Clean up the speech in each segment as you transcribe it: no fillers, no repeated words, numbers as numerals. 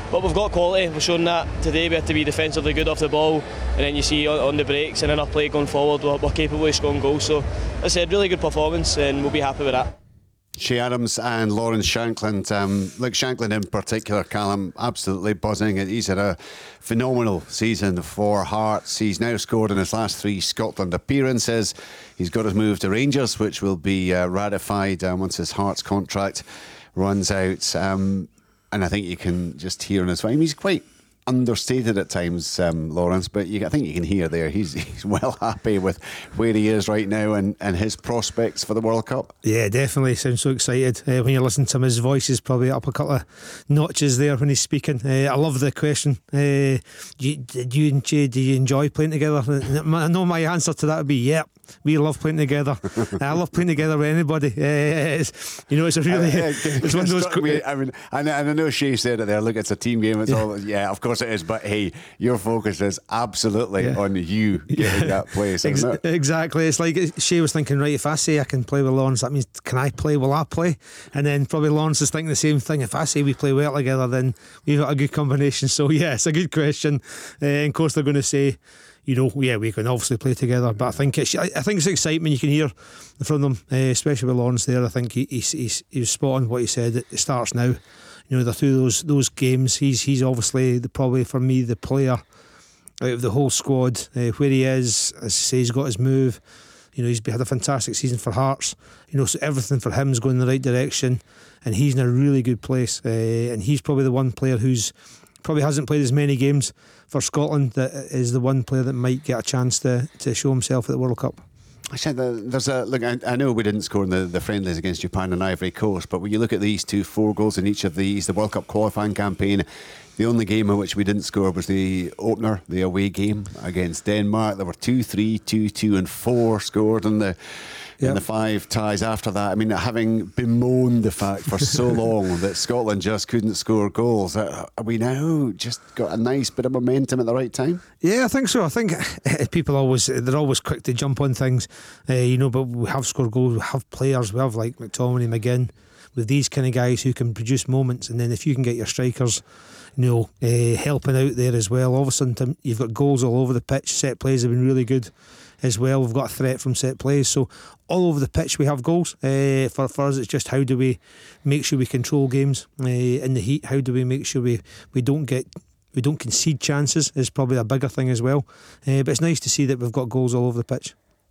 but we've got quality. We've shown that today. We had to be defensively good off the ball, and then you see on the breaks and enough play going forward, we're capable of scoring goals. So as I said, really good performance, and we'll be happy with that. Shay Adams and Lawrence Shankland. Look, Shankland in particular, Callum, absolutely buzzing. He's had a phenomenal season for Hearts. He's now scored in his last 3 Scotland appearances. He's got his move to Rangers, which will be ratified once his Hearts contract runs out. And I think you can just hear in his voice, he's quite understated at times, Lawrence, but I think you can hear there he's well happy with where he is right now and his prospects for the World Cup. Yeah, definitely sounds so excited. When you listen to him, his voice is probably up a couple of notches there when he's speaking. I love the question. Do you enjoy playing together? I know my answer to that would be yeah. We love playing together. I love playing together with anybody. It's a really it's one of those. I know Shay said it there. Look, it's a team game. It's all of course it is. But hey, your focus is absolutely on you getting that place, isn't it? Exactly. It's like Shay was thinking, right? If I say I can play with Lawrence, that means can I play? Will I play? And then probably Lawrence is thinking the same thing. If I say we play well together, then we've got a good combination. So yeah, it's a good question. And of course they're going to say, we can obviously play together, but I think it's excitement you can hear from them, especially with Lawrence there. I think he was spot on what he said. It starts now. They're through those games. He's obviously probably for me the player out of the whole squad. Where he is, as I say, he's got his move. He's had a fantastic season for Hearts. So everything for him is going in the right direction, and he's in a really good place. And he's probably the one player who's probably hasn't played as many games for Scotland, that is the one player that might get a chance to show himself at the World Cup. I said there's look. I know we didn't score in the friendlies against Japan and Ivory Coast, but when you look at these 4 goals in each of these, the World Cup qualifying campaign, the only game in which we didn't score was the opener, the away game against Denmark. There were 2-3, 2-2 and 4 scored in the 5 ties after that. I mean, having bemoaned the fact for so long that Scotland just couldn't score goals, are we now just got a nice bit of momentum at the right time? Yeah, I think so. I think people they're always quick to jump on things, but we have scored goals. We have players. We have like McTominay, McGinn, with these kind of guys who can produce moments. And then if you can get your strikers, helping out there as well, all of a sudden you've got goals all over the pitch. Set plays have been really good as well. We've got a threat from set plays, so all over the pitch we have goals. For us, it's just how do we make sure we control games in the heat? How do we make sure we don't concede chances? Is probably a bigger thing as well. But it's nice to see that we've got goals all over the pitch.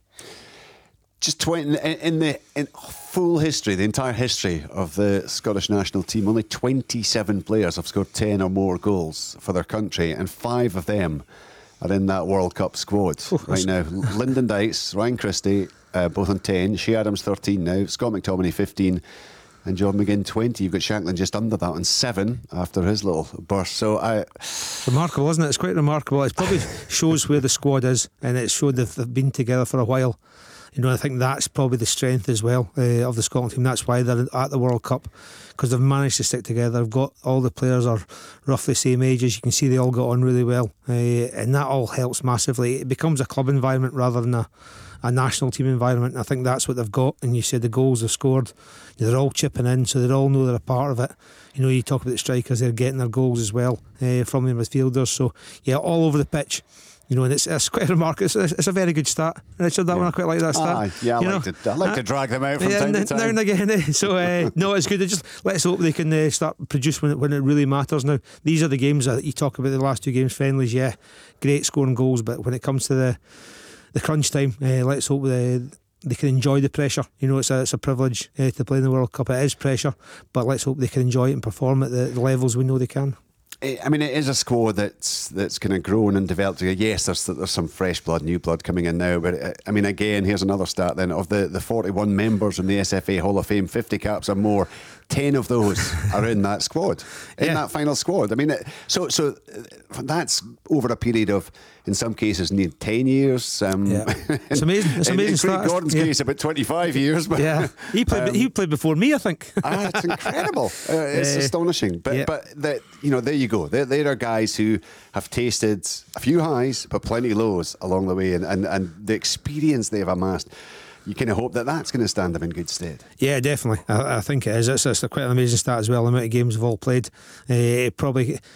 Just 20 in full history, the entire history of the Scottish national team, only 27 players have scored 10 or more goals for their country, and 5 of them are in that World Cup squad right now. Lyndon Dykes, Ryan Christie, both on 10. Shay Adams 13 now. Scott McTominay 15, and John McGinn 20. You've got Shankland just under that on 7 after his little burst. So remarkable, isn't it? It's quite remarkable. It probably shows where the squad is, and it showed they've been together for a while. I think that's probably the strength as well of the Scotland team. That's why they're at the World Cup, because they've managed to stick together. They've got all the players are roughly the same ages. You can see they all got on really well, and that all helps massively. It becomes a club environment rather than a national team environment. I think that's what they've got. And you said the goals they've scored, they're all chipping in, so they all know they're a part of it. You talk about the strikers, they're getting their goals as well from the midfielders. So yeah, all over the pitch. And it's quite remarkable. It's a very good start, Richard. That one, I quite like that start. I like to drag them out from time to time. Now and again. So no, it's good. Let's hope they can start produce when it really matters. Now, these are the games that you talk about. The last 2 games, friendlies, great scoring goals, but when it comes to the crunch time, let's hope they can enjoy the pressure. It's a privilege to play in the World Cup. It is pressure, but let's hope they can enjoy it and perform at the levels we know they can. I mean, it is a squad that's kind of grown and developed. Yes, there's some fresh blood, new blood coming in now. But I mean, again, here's another stat then. Of the 41 members in the SFA Hall of Fame, 50 caps or more, 10 of those are in that squad, in that final squad. I mean, so that's over a period of, in some cases, 10 years. It's amazing. It's amazing. In Craig Gordon's case, about 25 years. But he played before me, I think. It's incredible. It's astonishing. But that, there you go. There are guys who have tasted a few highs, but plenty of lows along the way, and the experience they've amassed. You kind of hope that's going to stand them in good stead. Yeah, definitely. I think it is. It's quite an amazing stat as well. The amount of games we've all played. Probably